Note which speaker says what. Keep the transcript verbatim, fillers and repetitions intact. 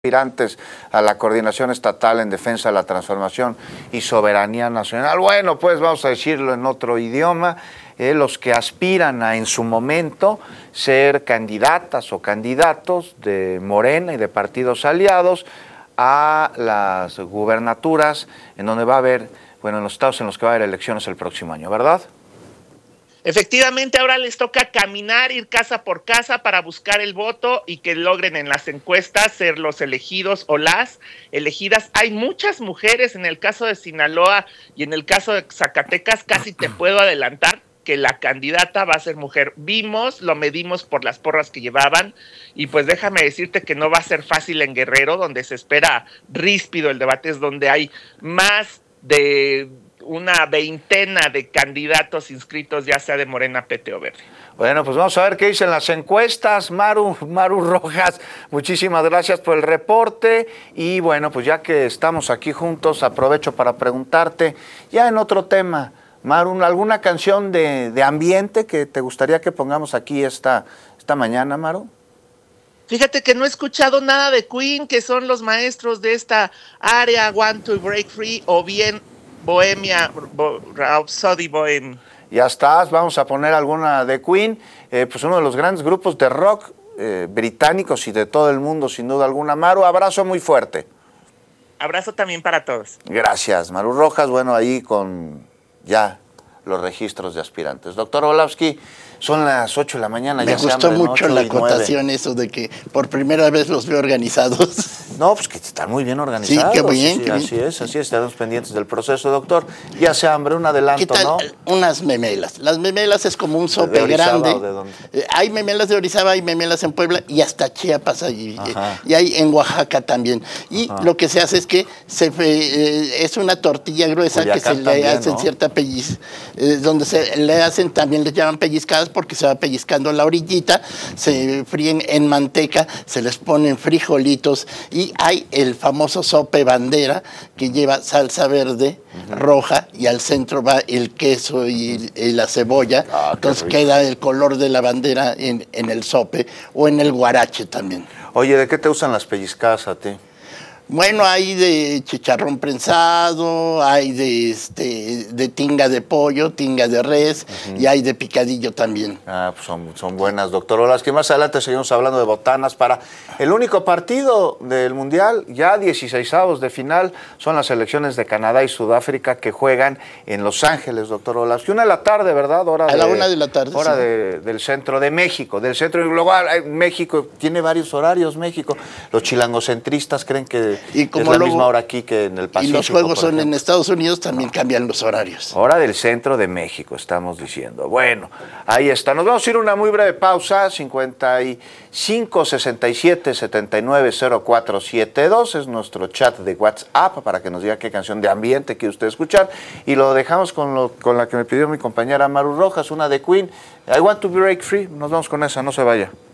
Speaker 1: aspirantes a la Coordinación Estatal en Defensa de la Transformación y Soberanía Nacional. Bueno, pues vamos a decirlo en otro idioma, eh, los que aspiran a en su momento ser candidatas o candidatos de Morena y de partidos aliados a las gubernaturas en donde va a haber, bueno, en los estados en los que va a haber elecciones el próximo año, ¿verdad?
Speaker 2: Efectivamente, ahora les toca caminar, ir casa por casa para buscar el voto y que logren en las encuestas ser los elegidos o las elegidas. Hay muchas mujeres en el caso de Sinaloa y en el caso de Zacatecas, casi te puedo adelantar que la candidata va a ser mujer. Vimos, lo medimos por las porras que llevaban y pues déjame decirte que no va a ser fácil en Guerrero, donde se espera ríspido el debate, es donde hay más de una veintena de candidatos inscritos, ya sea de Morena, P T o Verde.
Speaker 1: Bueno, pues vamos a ver qué dicen las encuestas. Maru, Maru Rojas, muchísimas gracias por el reporte. Y bueno, pues ya que estamos aquí juntos, aprovecho para preguntarte, ya en otro tema, Maru, ¿alguna canción de, de ambiente que te gustaría que pongamos aquí esta, esta mañana, Maru?
Speaker 2: Fíjate que no he escuchado nada de Queen, que son los maestros de esta área, Want to Break Free, o bien Bohemia, Rhapsody Bohem.
Speaker 1: Ya estás, vamos a poner alguna de Queen, eh, pues uno de los grandes grupos de rock eh, británicos y de todo el mundo, sin duda alguna. Maru, abrazo muy fuerte.
Speaker 2: Abrazo también para todos.
Speaker 1: Gracias, Maru Rojas. Bueno, ahí con ya los registros de aspirantes. Doctor Orlowski, son las ocho de la mañana.
Speaker 3: Me
Speaker 1: ya
Speaker 3: gustó
Speaker 1: se
Speaker 3: mucho la acotación, eso de que por primera vez los veo organizados.
Speaker 1: No, pues que están muy bien organizados.
Speaker 3: Sí, qué bien,
Speaker 1: sí,
Speaker 3: qué
Speaker 1: así
Speaker 3: bien.
Speaker 1: es, así es, estamos pendientes del proceso, doctor. Ya se hambre, un adelanto,
Speaker 3: ¿Qué tal?
Speaker 1: ¿no?
Speaker 3: Unas memelas. Las memelas es como un sope
Speaker 1: ¿De Orizaba
Speaker 3: grande.
Speaker 1: o de dónde?
Speaker 3: Eh, hay memelas de Orizaba, hay memelas en Puebla y hasta Chiapas hay, eh, y hay en Oaxaca también. Y Ajá. lo que se hace es que se, eh, es una tortilla gruesa Culiacán que se también, le hacen ¿no? cierta pellizca, eh, donde se le hacen, también les llaman pellizcadas porque se va pellizcando la orillita, se fríen en manteca, se les ponen frijolitos y hay el famoso sope bandera que lleva salsa verde, uh-huh. roja y al centro va el queso y, y la cebolla, ah, entonces queda el color de la bandera en, en el sope o en el guarache también.
Speaker 1: Oye, ¿de qué te usan las pellizcadas a ti?
Speaker 3: Bueno, hay de chicharrón prensado, hay de este de tinga de pollo, tinga de res, uh-huh. y hay de picadillo también.
Speaker 1: Ah, pues son, son buenas, doctor Orlowski. Más adelante seguimos hablando de botanas para el único partido del Mundial, ya dieciseisavos de final, son las selecciones de Canadá y Sudáfrica que juegan en Los Ángeles, doctor Orlowski. Una de la tarde, ¿verdad? Hora
Speaker 3: a
Speaker 1: de,
Speaker 3: la una de la tarde,
Speaker 1: Hora
Speaker 3: sí.
Speaker 1: de, del centro de México, del centro global. México tiene varios horarios, México. Los chilangocentristas creen que
Speaker 3: Y como
Speaker 1: es la
Speaker 3: luego,
Speaker 1: misma hora aquí que en el Pacífico.
Speaker 3: Y los juegos son ejemplo. en Estados Unidos, también no. cambian los horarios.
Speaker 1: Hora del centro de México, estamos diciendo. Bueno, ahí está. Nos vamos a ir a una muy breve pausa. cincuenta y cinco, sesenta y siete, setenta y nueve, cero cuatro siete dos es nuestro chat de WhatsApp para que nos diga qué canción de ambiente quiere usted escuchar. Y lo dejamos con, lo, con la que me pidió mi compañera Maru Rojas, una de Queen. I Want to Break Free. Nos vamos con esa, no se vaya.